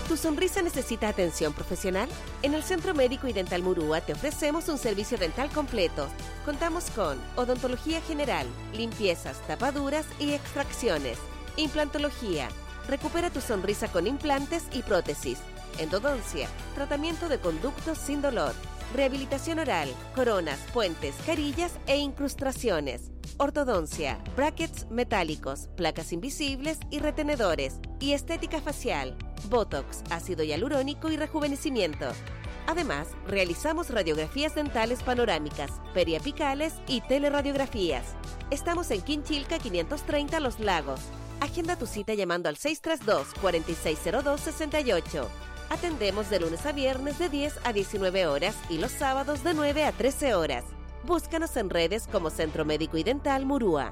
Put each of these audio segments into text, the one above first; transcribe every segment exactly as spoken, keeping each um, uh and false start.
¿Tu sonrisa necesita atención profesional? En el Centro Médico y Dental Murúa te ofrecemos un servicio dental completo. Contamos con odontología general, limpiezas, tapaduras y extracciones. Implantología. Recupera tu sonrisa con implantes y prótesis. Endodoncia. Tratamiento de conductos sin dolor. Rehabilitación oral. Coronas, puentes, carillas e incrustaciones. Ortodoncia. Brackets metálicos, placas invisibles y retenedores. Y estética facial. Botox, ácido hialurónico y rejuvenecimiento. Además, realizamos radiografías dentales panorámicas, periapicales y teleradiografías. Estamos en Quinchilca quinientos treinta Los Lagos. Agenda tu cita llamando al seis tres dos, cuatro seis cero dos, seis ocho. Atendemos de lunes a viernes de diez a diecinueve horas y los sábados de nueve a trece horas. Búscanos en redes como Centro Médico y Dental Murúa.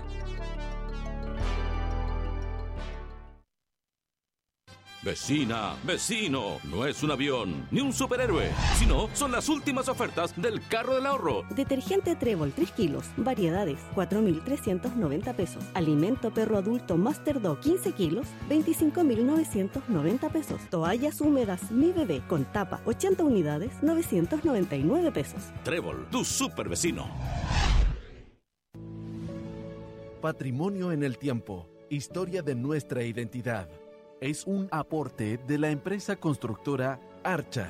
Vecina, vecino, no es un avión ni un superhéroe, sino son las últimas ofertas del carro del ahorro. Detergente Trébol tres kilos, variedades, cuatro mil trescientos noventa pesos. Alimento perro adulto Master Dog quince kilos, veinticinco mil novecientos noventa pesos. Toallas húmedas Mi Bebé con tapa, ochenta unidades, novecientos noventa y nueve pesos. Trébol, tu super vecino. Patrimonio en el tiempo, historia de nuestra identidad. Es un aporte de la empresa constructora Archa.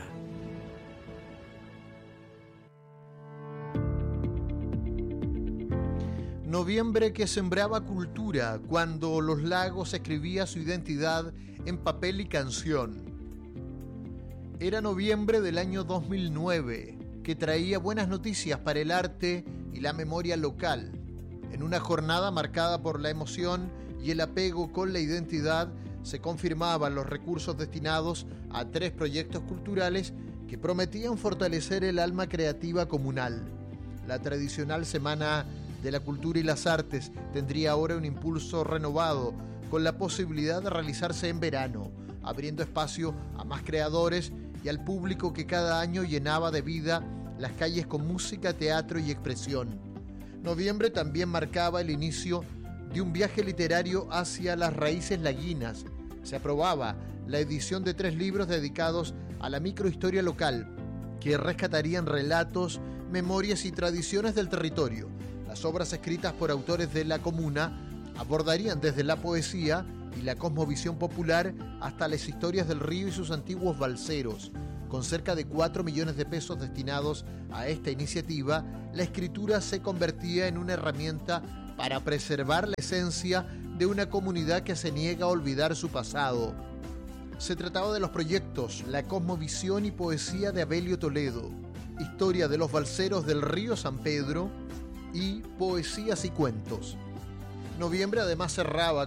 Noviembre que sembraba cultura cuando Los Lagos escribía su identidad en papel y canción. Era noviembre del año dos mil nueve, que traía buenas noticias para el arte y la memoria local. En una jornada marcada por la emoción y el apego con la identidad, se confirmaban los recursos destinados a tres proyectos culturales que prometían fortalecer el alma creativa comunal. La tradicional Semana de la Cultura y las Artes tendría ahora un impulso renovado, con la posibilidad de realizarse en verano, abriendo espacio a más creadores y al público que cada año llenaba de vida las calles con música, teatro y expresión. Noviembre también marcaba el inicio de un viaje literario hacia las raíces laguinas. Se aprobaba la edición de tres libros dedicados a la microhistoria local, que rescatarían relatos, memorias y tradiciones del territorio. Las obras escritas por autores de la comuna abordarían desde la poesía y la cosmovisión popular hasta las historias del río y sus antiguos balseros. Con cerca de cuatro millones de pesos destinados a esta iniciativa, la escritura se convertía en una herramienta para preservar la esencia de una comunidad que se niega a olvidar su pasado. Se trataba de los proyectos La Cosmovisión y Poesía de Abelio Toledo, Historia de los Balseros del Río San Pedro y Poesías y Cuentos. Noviembre además cerraba